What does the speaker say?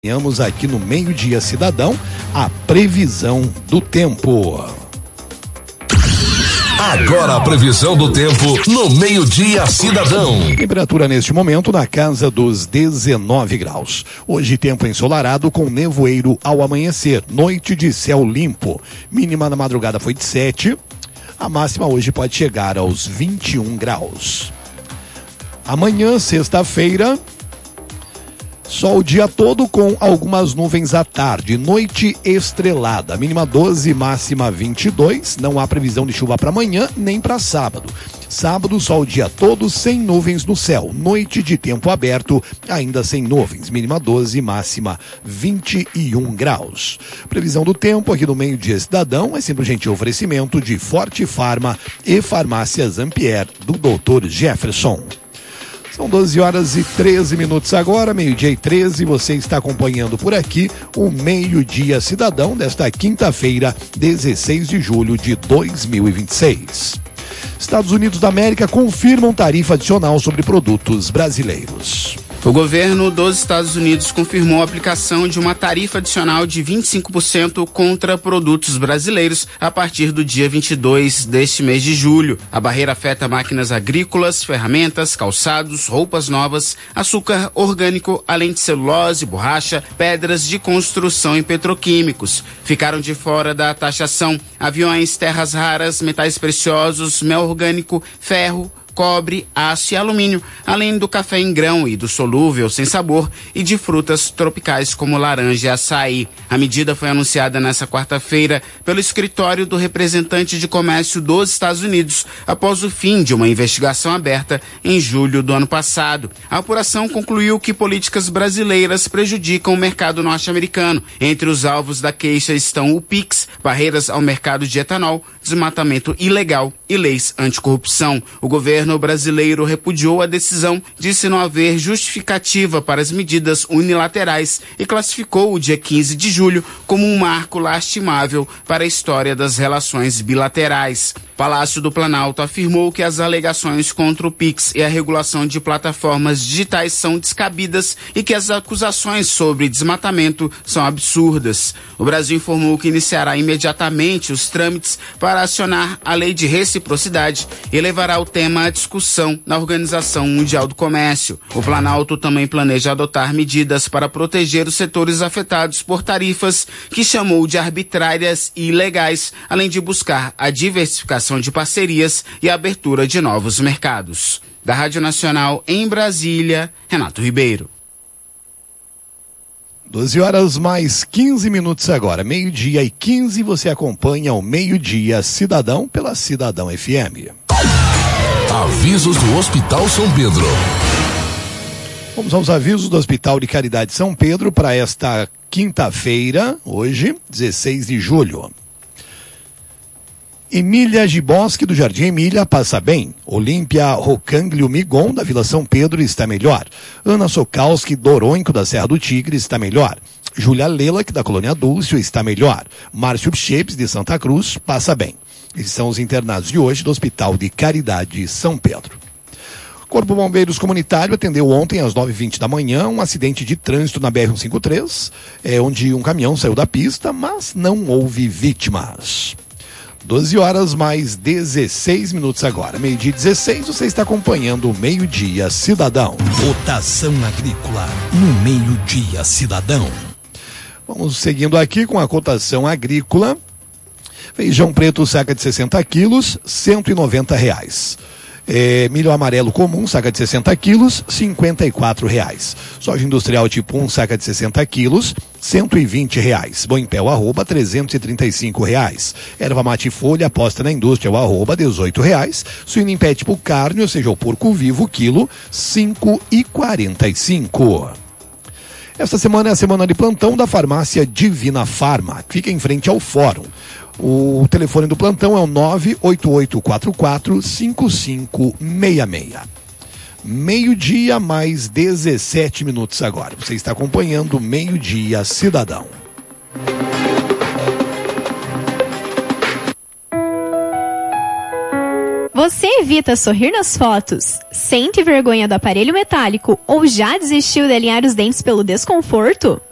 Temos aqui no Meio-Dia Cidadão a previsão do tempo. Agora a previsão do tempo no Meio-Dia Cidadão. Temperatura neste momento na casa dos 19 graus. Hoje tempo ensolarado com nevoeiro ao amanhecer. Noite de céu limpo. Mínima na madrugada foi de 7. A máxima hoje pode chegar aos 21 graus. Amanhã, sexta-feira, sol o dia todo com algumas nuvens à tarde, noite estrelada, mínima 12, máxima 22, não há previsão de chuva para amanhã nem para sábado. Sábado, sol o dia todo sem nuvens no céu, noite de tempo aberto, ainda sem nuvens, mínima 12, máxima 21 graus. Previsão do tempo aqui no Meio-Dia Cidadão é sempre um gentil oferecimento de Forte Farma e Farmácias Ampere do Dr. Jefferson. São 12 horas e 13 minutos agora, meio-dia e 13, você está acompanhando por aqui o Meio-Dia Cidadão desta quinta-feira, 16 de julho de 2026. Estados Unidos da América confirmam tarifa adicional sobre produtos brasileiros. O governo dos Estados Unidos confirmou a aplicação de uma tarifa adicional de 25% contra produtos brasileiros a partir do dia 22 deste mês de julho. A barreira afeta máquinas agrícolas, ferramentas, calçados, roupas novas, açúcar orgânico, além de celulose, borracha, pedras de construção e petroquímicos. Ficaram de fora da taxação aviões, terras raras, metais preciosos, mel orgânico, ferro, cobre, aço e alumínio, além do café em grão e do solúvel sem sabor e de frutas tropicais como laranja e açaí. A medida foi anunciada nesta quarta-feira pelo escritório do representante de comércio dos Estados Unidos após o fim de uma investigação aberta em julho do ano passado. A apuração concluiu que políticas brasileiras prejudicam o mercado norte-americano. Entre os alvos da queixa estão o PIX, barreiras ao mercado de etanol, desmatamento ilegal e leis anticorrupção. O governo brasileiro repudiou a decisão, disse não haver justificativa para as medidas unilaterais e classificou o dia 15 de julho como um marco lastimável para a história das relações bilaterais. Palácio do Planalto afirmou que as alegações contra o PIX e a regulação de plataformas digitais são descabidas e que as acusações sobre desmatamento são absurdas. O Brasil informou que iniciará imediatamente os trâmites para acionar a lei de reciprocidade e levará o tema à discussão na Organização Mundial do Comércio. O Planalto também planeja adotar medidas para proteger os setores afetados por tarifas que chamou de arbitrárias e ilegais, além de buscar a diversificação de parcerias e a abertura de novos mercados. Da Rádio Nacional em Brasília, Renato Ribeiro. 12 horas mais 15 minutos agora, meio-dia e 15, você acompanha o Meio-Dia Cidadão pela Cidadão FM. Avisos do Hospital São Pedro. Vamos aos avisos do Hospital de Caridade São Pedro para esta quinta-feira, hoje, 16 de julho. Emília Giboschi, do Jardim Emília, passa bem. Olímpia Rocânglio Migon, da Vila São Pedro, está melhor. Ana Sokalski Doronco, da Serra do Tigre, está melhor. Júlia Lelak, da Colônia Dulce, está melhor. Márcio Pcheps, de Santa Cruz, passa bem. Esses são os internados de hoje do Hospital de Caridade São Pedro. Corpo Bombeiros Comunitário atendeu ontem às 9h20 da manhã um acidente de trânsito na BR-153, onde um caminhão saiu da pista, mas não houve vítimas. 12 horas mais 16 minutos agora. Meio-dia 16, você está acompanhando o Meio-Dia Cidadão. Cotação agrícola no Meio-Dia Cidadão. Vamos seguindo aqui com a cotação agrícola. Feijão preto, saca de 60 quilos, R$190. Milho amarelo comum, saca de 60 quilos, R$54. Soja industrial tipo 1, saca de 60 quilos, R$120. Bom em pé, o arroba, R$335. Erva mate folha, aposta na indústria, o arroba, R$18. Suíno em pé tipo carne, ou seja, o porco vivo, quilo, R$5,45. Esta semana é a semana de plantão da farmácia Divina Farma. Fica em frente ao fórum. O telefone do plantão é o 98844-5566. Meio-dia mais 17 minutos agora. Você está acompanhando o Meio-Dia Cidadão. Você evita sorrir nas fotos? Sente vergonha do aparelho metálico ou já desistiu de alinhar os dentes pelo desconforto?